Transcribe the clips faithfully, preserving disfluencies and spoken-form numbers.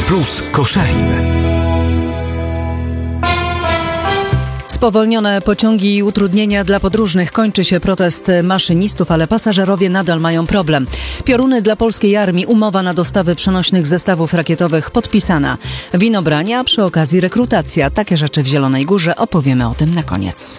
Plus Koszalin. Spowolnione pociągi i utrudnienia dla podróżnych. Kończy się protest maszynistów, ale pasażerowie nadal mają problem. Pioruny dla polskiej armii. Umowa na dostawy przenośnych zestawów rakietowych podpisana. Winobrania, a przy okazji rekrutacja. Takie rzeczy w Zielonej Górze. Opowiemy o tym na koniec.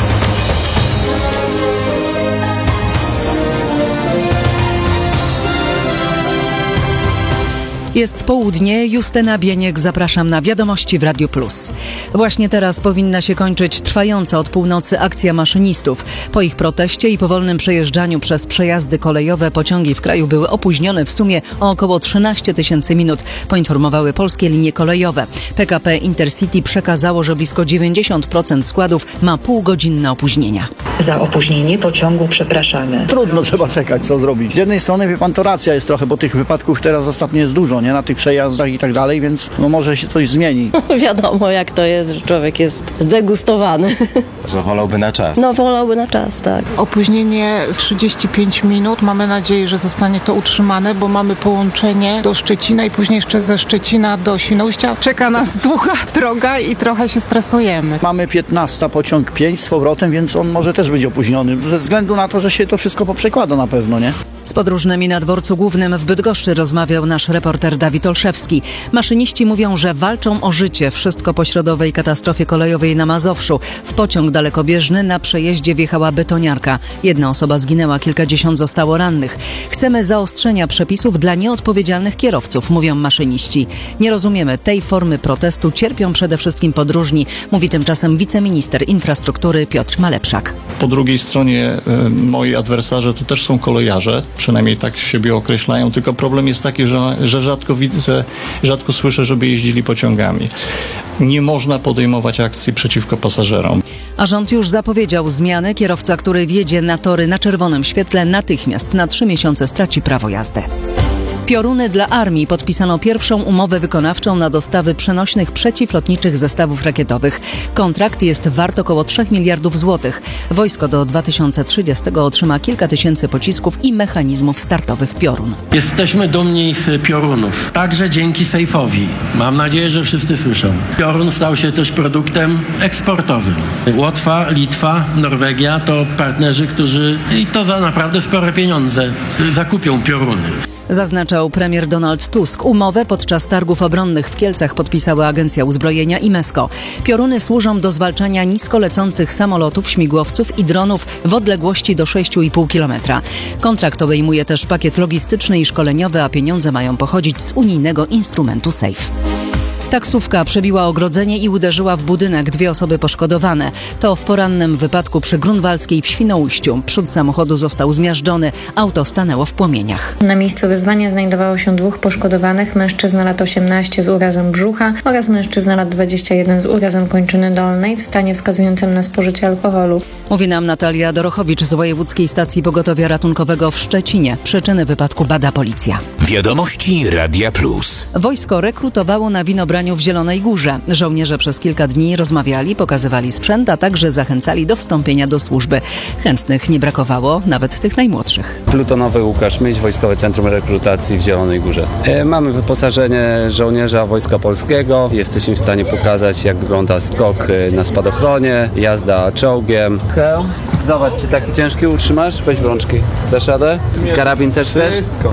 Jest południe, Justyna Bieniek, zapraszam na Wiadomości w Radiu Plus. Właśnie teraz powinna się kończyć trwająca od północy akcja maszynistów. Po ich proteście i powolnym przejeżdżaniu przez przejazdy kolejowe pociągi w kraju były opóźnione w sumie o około trzynaście tysięcy minut, poinformowały polskie linie kolejowe. P K P Intercity przekazało, że blisko dziewięćdziesiąt procent składów ma półgodzinne opóźnienia. Za opóźnienie pociągu przepraszamy. Trudno, trzeba czekać, co zrobić. Z jednej strony, wie pan, to racja jest trochę, bo tych wypadków teraz ostatnio jest dużo, nie? Na tych przejazdach i tak dalej, więc no może się coś zmieni. Wiadomo, jak to jest, że człowiek jest zdegustowany. Że wolałby na czas. No, wolałby na czas, tak. Opóźnienie w trzydzieści pięć minut. Mamy nadzieję, że zostanie to utrzymane, bo mamy połączenie do Szczecina i później jeszcze ze Szczecina do Świnoujścia. Czeka nas długa droga i trochę się stresujemy. Mamy piętnasta, pociąg pięć z powrotem, więc on może też być opóźniony, ze względu na to, że się to wszystko poprzekłada na pewno, nie? Z podróżnymi na dworcu głównym w Bydgoszczy rozmawiał nasz reporter Dawid Olszewski. Maszyniści mówią, że walczą o życie. Wszystko po środowej katastrofie kolejowej na Mazowszu. W pociąg dalekobieżny na przejeździe wjechała betoniarka. Jedna osoba zginęła, kilkadziesiąt zostało rannych. Chcemy zaostrzenia przepisów dla nieodpowiedzialnych kierowców, mówią maszyniści. Nie rozumiemy tej formy protestu. Cierpią przede wszystkim podróżni, mówi tymczasem wiceminister infrastruktury Piotr Malepszak. Po drugiej stronie y, moi adwersarze to też są kolejarze. Przynajmniej tak siebie określają, tylko problem jest taki, że, że rzadko widzę, rzadko słyszę, żeby jeździli pociągami. Nie można podejmować akcji przeciwko pasażerom. A rząd już zapowiedział zmiany. Kierowca, który wjedzie na tory na czerwonym świetle, natychmiast na trzy miesiące straci prawo jazdy. Pioruny dla armii. Podpisano pierwszą umowę wykonawczą na dostawy przenośnych przeciwlotniczych zestawów rakietowych. Kontrakt jest wart około trzech miliardów złotych. Wojsko do dwa tysiące trzydziestego otrzyma kilka tysięcy pocisków i mechanizmów startowych Piorun. Jesteśmy dumni z Piorunów, także dzięki Sejfowi. Mam nadzieję, że wszyscy słyszą. Piorun stał się też produktem eksportowym. Łotwa, Litwa, Norwegia to partnerzy, którzy i to za naprawdę spore pieniądze zakupią Pioruny. Zaznaczał premier Donald Tusk. Umowę podczas targów obronnych w Kielcach podpisała Agencja Uzbrojenia i Mesko. Pioruny służą do zwalczania nisko lecących samolotów, śmigłowców i dronów w odległości do sześć i pół kilometra. Kontrakt obejmuje też pakiet logistyczny i szkoleniowy, a pieniądze mają pochodzić z unijnego instrumentu SAFE. Taksówka przebiła ogrodzenie i uderzyła w budynek. Dwie osoby poszkodowane. To w porannym wypadku przy Grunwaldzkiej w Świnoujściu. Przód samochodu został zmiażdżony. Auto stanęło w płomieniach. Na miejscu wyzwania znajdowało się dwóch poszkodowanych. Mężczyzna lat osiemnaście z urazem brzucha oraz mężczyzna lat dwadzieścia jeden z urazem kończyny dolnej w stanie wskazującym na spożycie alkoholu. Mówi nam Natalia Dorochowicz z Wojewódzkiej Stacji Pogotowia Ratunkowego w Szczecinie. Przyczyny wypadku bada policja. Wiadomości Radia Plus. Wojsko rekrutowało na winobraniu w Zielonej Górze. Żołnierze przez kilka dni rozmawiali, pokazywali sprzęt, a także zachęcali do wstąpienia do służby. Chętnych nie brakowało, nawet tych najmłodszych. Plutonowy Łukasz Myć, Wojskowe Centrum Rekrutacji w Zielonej Górze. E, mamy wyposażenie żołnierza Wojska Polskiego. Jesteśmy w stanie pokazać, jak wygląda skok na spadochronie, jazda czołgiem. Hełm. Zobacz, czy taki ciężki utrzymasz? Weź rączki. Dasz radę? Karabin też też? Wszystko.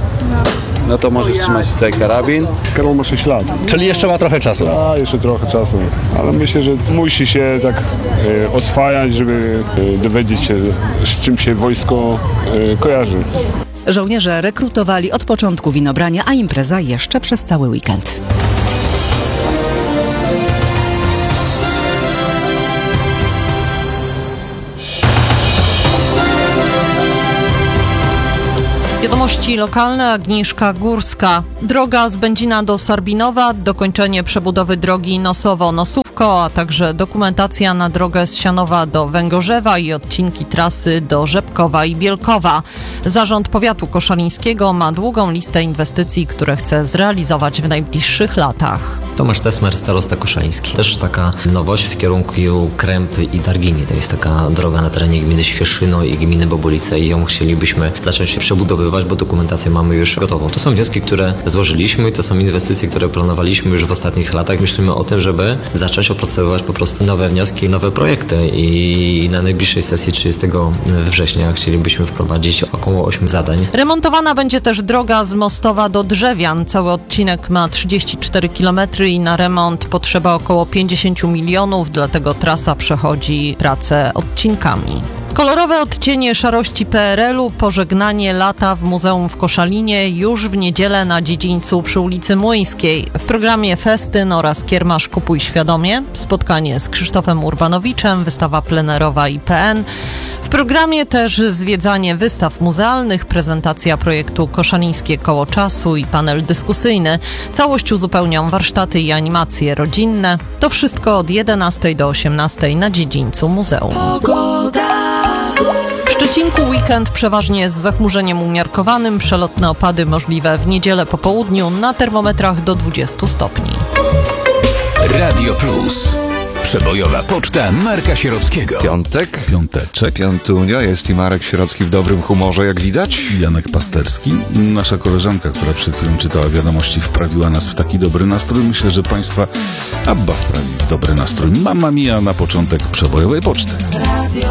No to możesz trzymać tutaj karabin. Karol ma sześć lat. Czyli jeszcze ma trochę czasu. A, jeszcze trochę czasu. Ale myślę, że musi się tak e, oswajać, żeby e, dowiedzieć się, z czym się wojsko e, kojarzy. Żołnierze rekrutowali od początku winobrania, a impreza jeszcze przez cały weekend. Wiadomości lokalne. Agnieszka Górska. Droga z Będzina do Sarbinowa, dokończenie przebudowy drogi Nosowo-Nosówko Mesko, a także dokumentacja na drogę z Sianowa do Węgorzewa i odcinki trasy do Rzepkowa i Bielkowa. Zarząd Powiatu Koszalińskiego ma długą listę inwestycji, które chce zrealizować w najbliższych latach. Tomasz Tesmer, starosta koszański. Też taka nowość w kierunku Krępy i Dargini. To jest taka droga na terenie gminy Świeszyno i gminy Bobolice i ją chcielibyśmy zacząć przebudowywać, bo dokumentację mamy już gotową. To są wnioski, które złożyliśmy i to są inwestycje, które planowaliśmy już w ostatnich latach. Myślimy o tym, żeby zacząć opracowywać po prostu nowe wnioski, nowe projekty i na najbliższej sesji trzydziestego września chcielibyśmy wprowadzić około ośmiu zadań. Remontowana będzie też droga z Mostowa do Drzewian. Cały odcinek ma trzydzieści cztery kilometry i na remont potrzeba około pięćdziesiąt milionów, dlatego trasa przechodzi pracę odcinkami. Kolorowe odcienie szarości P R L u, pożegnanie lata w Muzeum w Koszalinie już w niedzielę na dziedzińcu przy ulicy Młyńskiej. W programie festyn oraz kiermasz Kupuj Świadomie, spotkanie z Krzysztofem Urbanowiczem, wystawa plenerowa I P N. W programie też zwiedzanie wystaw muzealnych, prezentacja projektu Koszalińskie Koło Czasu i panel dyskusyjny. Całość uzupełnią warsztaty i animacje rodzinne. To wszystko od jedenastej do osiemnastej na dziedzińcu muzeum. W Szczecinku weekend przeważnie z zachmurzeniem umiarkowanym, przelotne opady możliwe w niedzielę po południu, na termometrach do dwudziestu stopni. Radio Plus. Przebojowa poczta Marka Sierockiego. Piątek. Piąteczek. Piątunio, jest i Marek Sierocki w dobrym humorze, jak widać. Janek Pasterski. Nasza koleżanka, która przed chwilą czytała wiadomości, wprawiła nas w taki dobry nastrój. Myślę, że Państwa Abba wprawi w dobry nastrój. Mamma Mia na początek przebojowej poczty. Radio